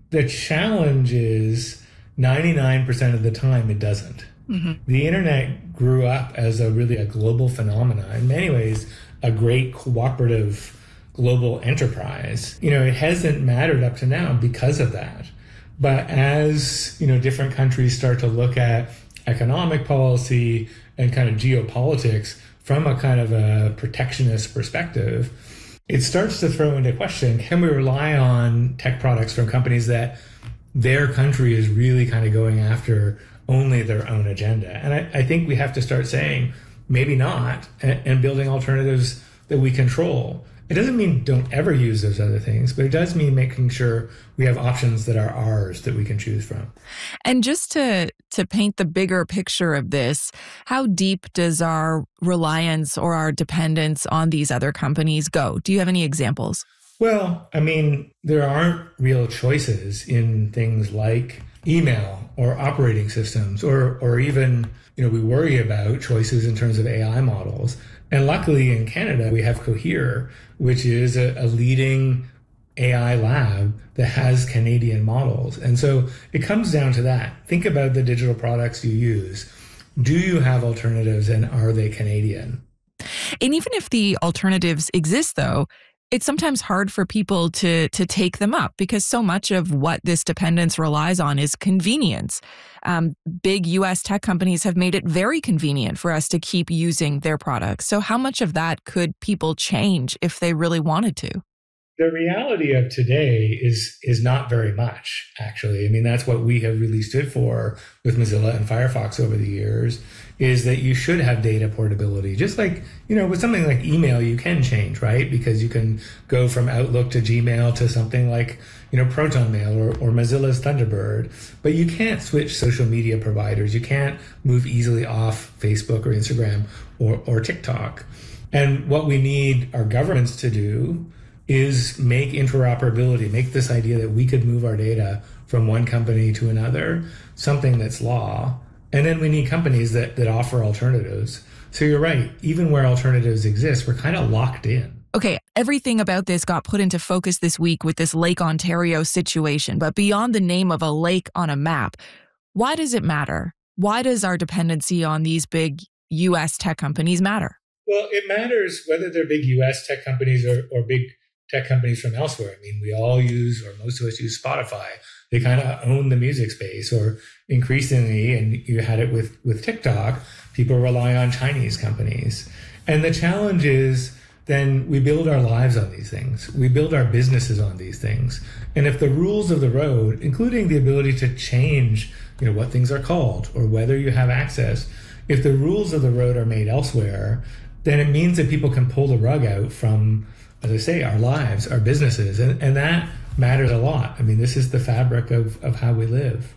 The challenge is 99% of the time it doesn't. The internet grew up as really a global phenomenon. In many ways, a great cooperative global enterprise. It hasn't mattered up to now because of that. But as, different countries start to look at economic policy and kind of geopolitics from a kind of a protectionist perspective, it starts to throw into question, can we rely on tech products from companies that their country is really kind of going after only their own agenda? And I think we have to start saying, maybe not, and building alternatives that we control. It doesn't mean don't ever use those other things, but it does mean making sure we have options that are ours that we can choose from. And just to paint the bigger picture of this, how deep does our reliance or our dependence on these other companies go? Do you have any examples? Well, there aren't real choices in things like email or operating systems or even, we worry about choices in terms of AI models. And luckily in Canada, we have Cohere, which is a leading AI lab that has Canadian models. And so it comes down to that. Think about the digital products you use. Do you have alternatives, and are they Canadian? And even if the alternatives exist, though, it's sometimes hard for people to take them up because so much of what this dependence relies on is convenience. Big U.S. tech companies have made it very convenient for us to keep using their products. So how much of that could people change if they really wanted to? The reality of today is not very much, actually. That's what we have really stood for with Mozilla and Firefox over the years, is that you should have data portability. Just like, with something like email, you can change, right? Because you can go from Outlook to Gmail to something like, Proton Mail or Mozilla's Thunderbird. But you can't switch social media providers. You can't move easily off Facebook or Instagram or TikTok. And what we need our governments to do is make interoperability, make this idea that we could move our data from one company to another, something that's law. And then we need companies that offer alternatives. So you're right, even where alternatives exist, we're kind of locked in. Okay, everything about this got put into focus this week with this Lake Ontario situation. But beyond the name of a lake on a map, why does it matter? Why does our dependency on these big U.S. tech companies matter? Well, it matters whether they're big U.S. tech companies or big tech companies from elsewhere. We all use, or most of us use, Spotify. They kind of own the music space, or increasingly, and you had it with TikTok, people rely on Chinese companies. And the challenge is then we build our lives on these things. We build our businesses on these things. And if the rules of the road, including the ability to change, what things are called or whether you have access, if the rules of the road are made elsewhere, then it means that people can pull the rug out from, as I say, our lives, our businesses. And that matters a lot. This is the fabric of how we live.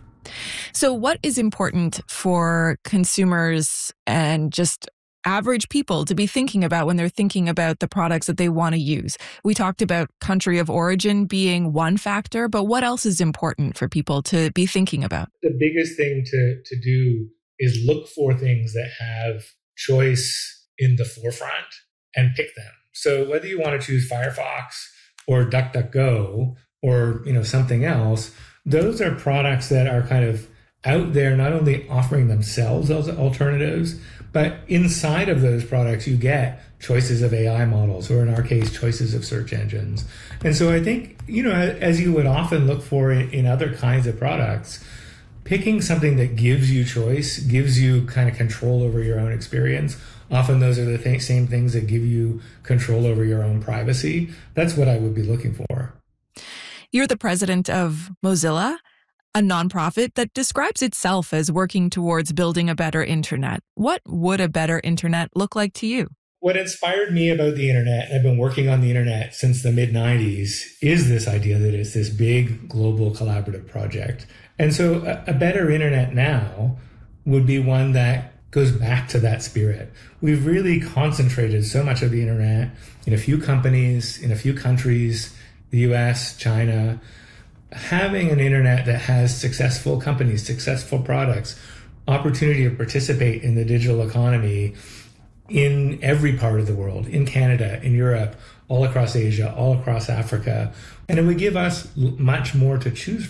So what is important for consumers and just average people to be thinking about when they're thinking about the products that they want to use? We talked about country of origin being one factor, but what else is important for people to be thinking about? The biggest thing to do is look for things that have choice in the forefront and pick them. So whether you want to choose Firefox or DuckDuckGo or something else, those are products that are kind of out there, not only offering themselves those alternatives, but inside of those products, you get choices of AI models, or in our case, choices of search engines. And so I think, as you would often look for in other kinds of products, picking something that gives you choice, gives you kind of control over your own experience. Often those are the same things that give you control over your own privacy. That's what I would be looking for. You're the president of Mozilla, a nonprofit that describes itself as working towards building a better internet. What would a better internet look like to you? What inspired me about the internet, and I've been working on the internet since the mid-90s, is this idea that it's this big global collaborative project. And so a better internet now would be one that goes back to that spirit. We've really concentrated so much of the internet in a few companies, in a few countries, the US, China. Having an internet that has successful companies, successful products, opportunity to participate in the digital economy in every part of the world, in Canada, in Europe, all across Asia, all across Africa. And it would give us much more to choose